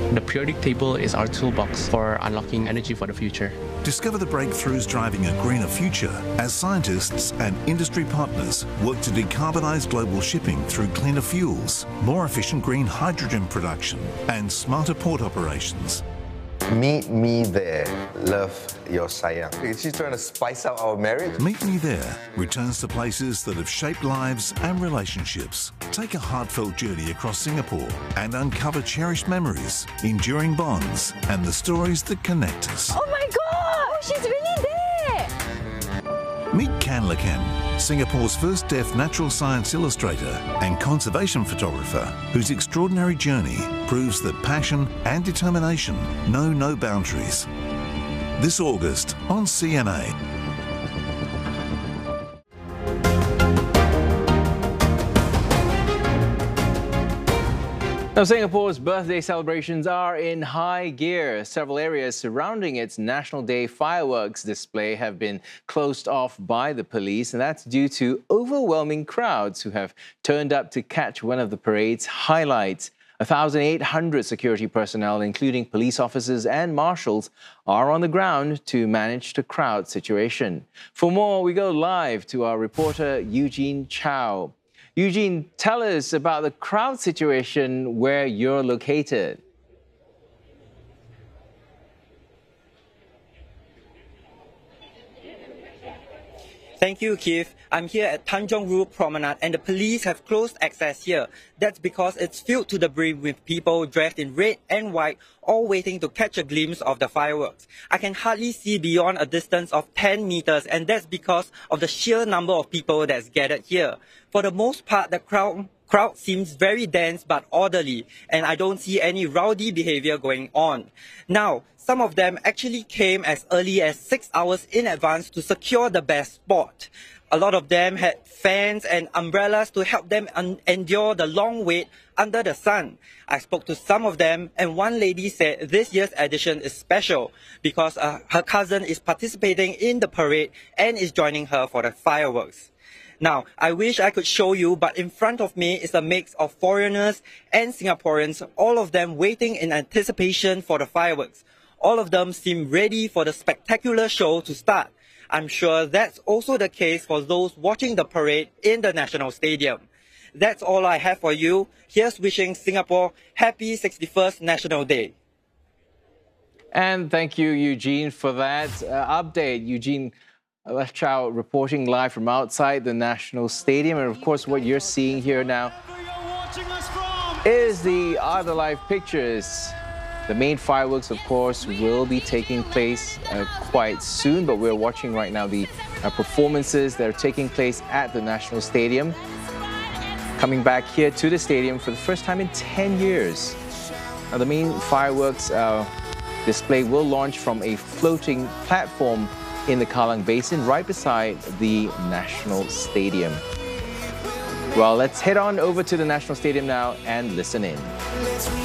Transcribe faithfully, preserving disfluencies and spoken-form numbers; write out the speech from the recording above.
The periodic table is our toolbox for unlocking energy for the future. Discover the breakthroughs driving a greener future as scientists and industry partners work to decarbonise global shipping through cleaner fuels, more efficient green hydrogen production and smarter port operations. Meet me there. Love your sayang. Is she trying to spice up our marriage? Meet Me There returns to places that have shaped lives and relationships. Take a heartfelt journey across Singapore and uncover cherished memories, enduring bonds and the stories that connect us. Oh my God! She's really there! Meet Kan Lakan, Singapore's first deaf natural science illustrator and conservation photographer, whose extraordinary journey proves that passion and determination know no boundaries. This August on C N A. Now, Singapore's birthday celebrations are in high gear. Several areas surrounding its National Day fireworks display have been closed off by the police, and that's due to overwhelming crowds who have turned up to catch one of the parade's highlights. one thousand eight hundred security personnel, including police officers and marshals, are on the ground to manage the crowd situation. For more, we go live to our reporter Eugene Chow. Eugene, tell us about the crowd situation where you're located. Thank you, Keith. I'm here at Tanjong Rhu Promenade and the police have closed access here. That's because it's filled to the brim with people dressed in red and white, all waiting to catch a glimpse of the fireworks. I can hardly see beyond a distance of ten meters, and that's because of the sheer number of people that's gathered here. For the most part, the crowd crowd seems very dense but orderly, and I don't see any rowdy behavior going on. Now, some of them actually came as early as six hours in advance to secure the best spot. A lot of them had fans and umbrellas to help them endure the long wait under the sun. I spoke to some of them, and one lady said this year's edition is special because uh, her cousin is participating in the parade and is joining her for the fireworks. Now, I wish I could show you, but in front of me is a mix of foreigners and Singaporeans, all of them waiting in anticipation for the fireworks. All of them seem ready for the spectacular show to start. I'm sure that's also the case for those watching the parade in the National Stadium. That's all I have for you. Here's wishing Singapore happy sixty-first National Day. And thank you, Eugene, for that uh, update. Eugene Chow reporting live from outside the National Stadium. And of course, what you're seeing here now is the other live pictures. The main fireworks, of course, will be taking place uh, quite soon, but we're watching right now the uh, performances that are taking place at the National Stadium. Coming back here to the stadium for the first time in ten years. Now, the main fireworks uh, display will launch from a floating platform in the Kallang Basin right beside the National Stadium. Well, let's head on over to the National Stadium now and listen in.